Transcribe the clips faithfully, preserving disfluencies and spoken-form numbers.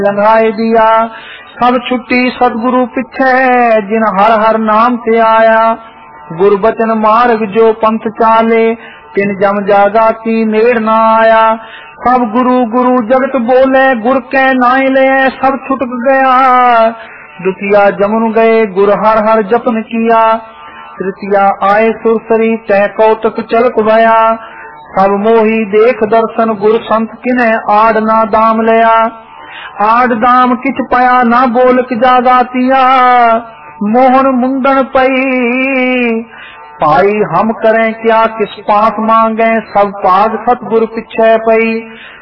लंघाए दिया। सब छुट्टी सतगुरु पिछे जिन हर हर नाम ते आया। गुरबचन मार्ग जो पंथ चाले तिन जम जागा की नेड़ न आया। सब गुरु गुरु जगत बोले गुर के नाई ले सब छुटक गया। द्वितीया जमुन गए गुर हर हर जपन किया। तृतीया आए सुरसरी तह कौतक चलक भया। सब मोही देख दर्शन गुर संत किने आड़ ना दाम लिया। आड़ दाम किछ पाया ना बोलक जागातिया। मोहन मुंदन पई पाई हम करें क्या किस पास मांगे। सब पाग सतगुर पिछे पई।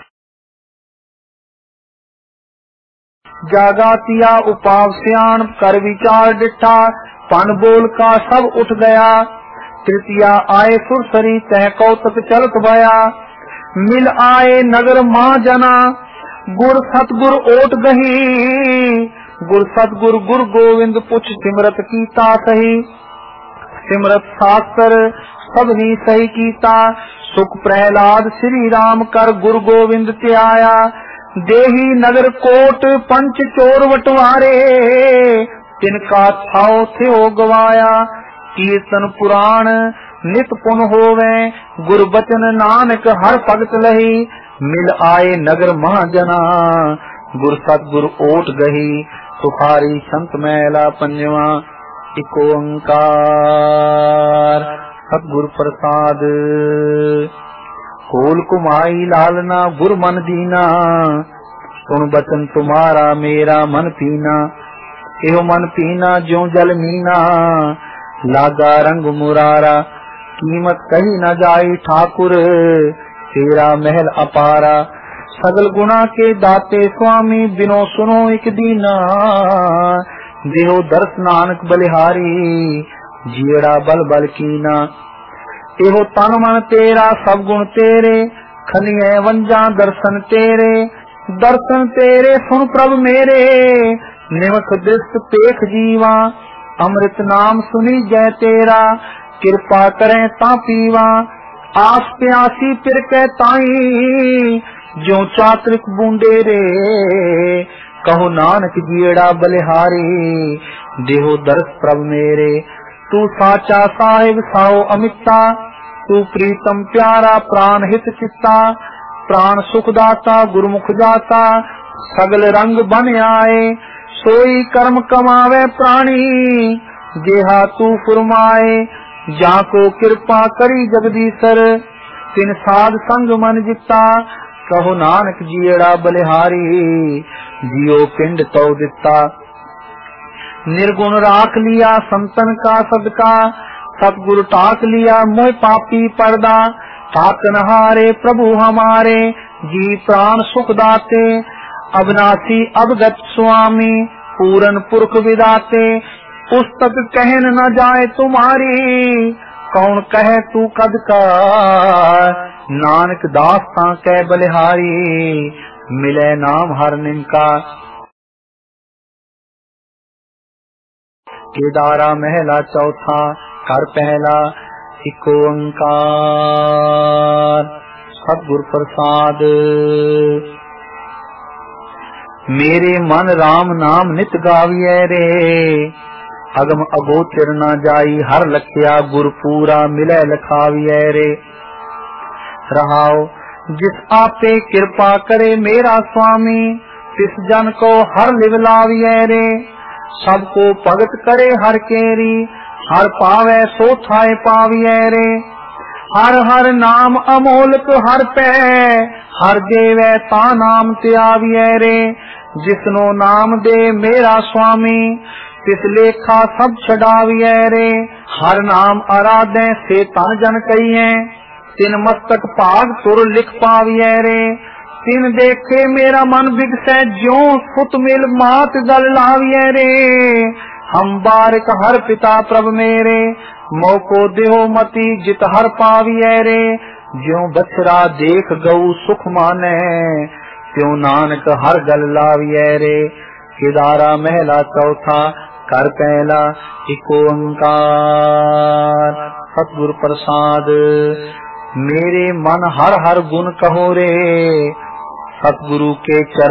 जागातिया उपाव सियान कर विचार डिठा। पन बोल का सब उठ गया। तृतीया आए सुरसरी तह कौतक चलत भया। मिल आए नगर माँ जना गुर सतगुर ओट गही। गुर सतगुर गुर गोविंद पुछ सिमरत कीता सही। सिमरत शास्त्र सब ही सही कीता। सुख प्रहलाद श्री राम कर गुरु गोविंद ते आया। देही नगर कोट पंच चोर बटवारे तिनका थाओ थे हो गवाया। कीर्तन पुराण नित पुन होवे गुर बचन नानक हर भगत लही। मिल आए नगर महाजना गुर सतगुर ओट गही। सुखारी संत मैला पंजवा इक ओंकार सतगुर प्रसाद। कोल कुमाई लालना गुर मन दीना। सुन बचन तुम्हारा मेरा मन पीना। एहो मन पीना ज्यों जल मीना। लागा रंग मुरारा कीमत कही न जाई ठाकुर। तेरा महल अपारा सगल गुना के दाते स्वामी। बिनो सुनो एक दीना देहो दर्श नानक बलिहारी। जीड़ा बल बल कीना। एहो तन मन तेरा सब गुण तेरे। खनिए वंजा दर्शन तेरे। दर्शन तेरे सुन प्रभ मेरे। निमख दृष्ट पेख जीवा। अमृत नाम सुनी जय तेरा। कृपा करें ता पीवा। आस प्यासी फिर के ताई जो चातृक बूंदे रे। कहो नानक जीड़ा बलिहारी। देहो दर्श प्रभ मेरे। तू साचा साहिब साओ अमिता। तू प्रीतम प्यारा प्राण हित चित्ता। प्राण सुखदाता गुरुमुख जाता। सगल रंग बन आए सोई कर्म कमावे प्राणी। जेहा तू फुरमाए जाको कृपा करी जगदीसर। तिन साध संग मन जिता। कहो नानक जीड़ा बलिहारी। जियो पिंड तो दिता। निर्गुण राख लिया संतन का सदका। सतगुरु टाक लिया मोह पापी पर्दा। ताकन हारे प्रभु हमारे जी प्राण सुख दाते। अविनाशी अवगत स्वामी पूरन पुरख विदाते। पुस्तक कहन न जाए तुम्हारी। कौन कहे तू कद का। नानक दास ता कह बलिहारी। मिले नाम हर निनका। केदारा महला चौथा कर पहला इक ओंकार सतगुर प्रसाद। मेरे मन राम नाम नित गाविए रे। अगम अगोचर न जाई हर लखिया। गुर पूरा मिले लखाविए रे। रहाओ जिस आपे कृपा करे मेरा स्वामी। तिस जन को हर लिव लाविए रे। सबको भगत करे हर केरी। हर पावे सो थाए पाविए रे। हर हर नाम अमोलक हर पै। हर देवे ता नाम त्याविए रे। जिसनो नाम दे मेरा स्वामी। तिस लेखा सब छड़ाविए रे। हर नाम आराधे से तन जन कहिए। तिन मस्तक भाग तुर लिख पाविए रे। तिन देखे मेरा मन बिगसै ज्यों सुत मिल मात गल लाविए रे। हम बारिक हर पिता प्रभ मेरे। मोको देहो मति जित हर पाविए रे। ज्यों बछरा देख गऊ सुख माने। त्यों नानक हर गल लाविए रे। केदारा महला चौथा कर पहला इक ओंकार सतगुर प्रसाद। मेरे मन हर हर गुण कहो रे। सतगुरु के चरण